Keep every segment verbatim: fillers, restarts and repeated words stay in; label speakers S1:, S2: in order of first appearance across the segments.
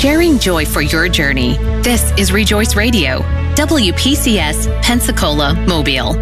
S1: sharing joy for your journey. This is Rejoice Radio, W P C S, Pensacola, Mobile.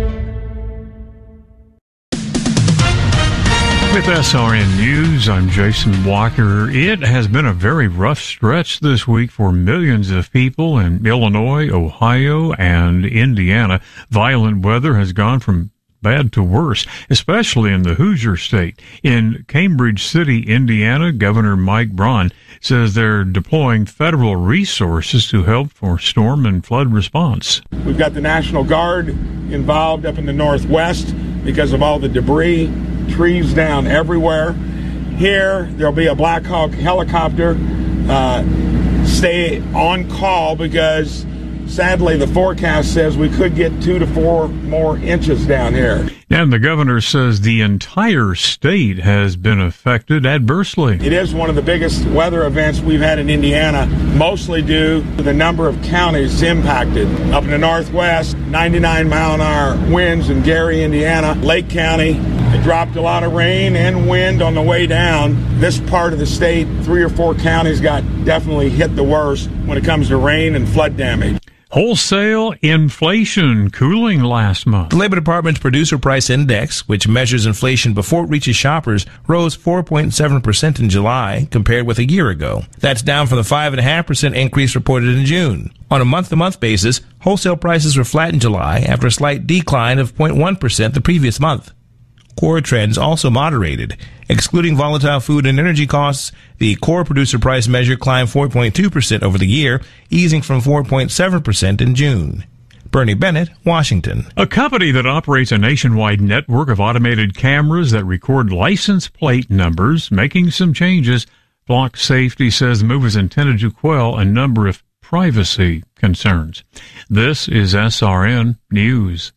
S2: With S R N News, I'm Jason Walker. It has been a very rough stretch this week for millions of people in Illinois, Ohio, and Indiana. Violent weather has gone from bad to worse, especially in the Hoosier State. In Cambridge City, Indiana, Governor Mike Braun says they're deploying federal resources to help for storm and flood response.
S3: We've got the National Guard involved up in the Northwest because of all the debris. Trees down everywhere. Here, there'll be a Black Hawk helicopter uh, stay on call because, sadly, the forecast says we could get two to four more inches down here.
S2: And the governor says the entire state has been affected adversely.
S3: It is one of the biggest weather events we've had in Indiana, mostly due to the number of counties impacted. Up in the Northwest, ninety-nine mile an hour winds in Gary, Indiana. Lake County, it dropped a lot of rain and wind on the way down. This part of the state, three or four counties got definitely hit the worst when it comes to rain and flood damage.
S2: Wholesale inflation cooling last month.
S4: The Labor Department's Producer Price Index, which measures inflation before it reaches shoppers, rose four point seven percent in July compared with a year ago. That's down from the five point five percent increase reported in June. On a month-to-month basis, wholesale prices were flat in July after a slight decline of zero point one percent the previous month. Core trends also moderated. Excluding volatile food and energy costs, the core producer price measure climbed four point two percent over the year, easing from four point seven percent in June. Bernie Bennett, Washington.
S2: A company that operates a nationwide network of automated cameras that record license plate numbers, making some changes. Block Safety says the move is intended to quell a number of privacy concerns. This is S R N News.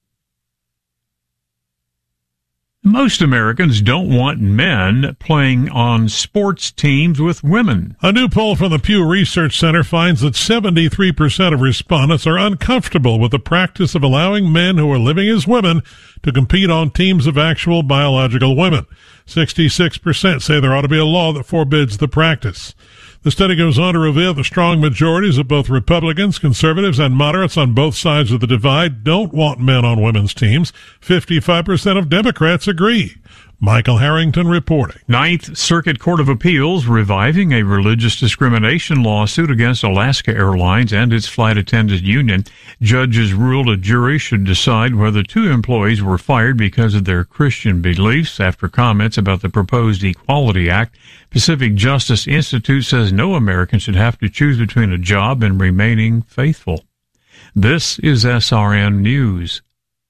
S2: Most Americans don't want men playing on sports teams with women.
S5: A new poll from the Pew Research Center finds that seventy-three percent of respondents are uncomfortable with the practice of allowing men who are living as women to compete on teams of actual biological women. sixty-six percent say there ought to be a law that forbids the practice. The study goes on to reveal the strong majorities of both Republicans, conservatives, and moderates on both sides of the divide don't want men on women's teams. fifty-five percent of Democrats agree. Michael Harrington reporting.
S2: Ninth Circuit Court of Appeals reviving a religious discrimination lawsuit against Alaska Airlines and its flight attendant union. Judges ruled a jury should decide whether two employees were fired because of their Christian beliefs after comments about the proposed Equality Act. Pacific Justice Institute says no American should have to choose between a job and remaining faithful. This is S R N News.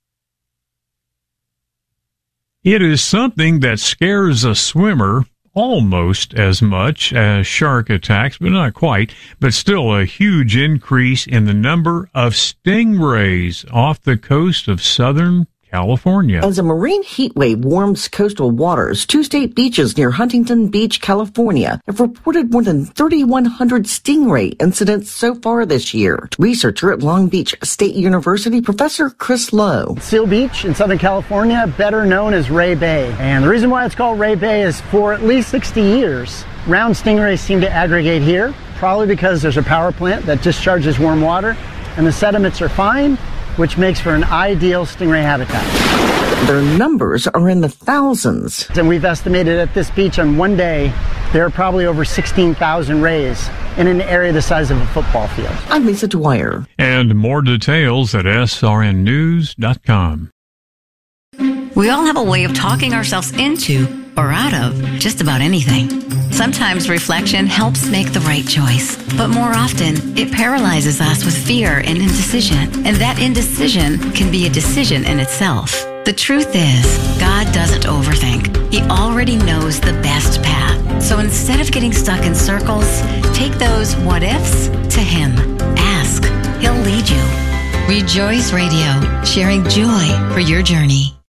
S2: It is something that scares a swimmer almost as much as shark attacks, but not quite, but still a huge increase in the number of stingrays off the coast of Southern California.
S6: As a marine heat wave warms coastal waters, two state beaches near Huntington Beach, California, have reported more than thirty-one hundred stingray incidents so far this year. Researcher at Long Beach State University, Professor Chris Lowe.
S7: Seal Beach in Southern California, better known as Ray Bay. And the reason why it's called Ray Bay is for at least sixty years, round stingrays seem to aggregate here, probably because there's a power plant that discharges warm water, and the sediments are fine, which makes for an ideal stingray habitat.
S6: Their numbers are in the thousands.
S7: And we've estimated at this beach on one day, there are probably over sixteen thousand rays in an area the size of a football field.
S6: I'm Lisa Dwyer.
S2: And more details at S R N news dot com.
S8: We all have a way of talking ourselves into or out of just about anything. Sometimes reflection helps make the right choice, but more often it paralyzes us with fear and indecision, and that indecision can be a decision in itself. The truth is, God doesn't overthink. He already knows the best path. So instead of getting stuck in circles, take those what ifs to Him. Ask. He'll lead you. Rejoice Radio, sharing joy for your journey.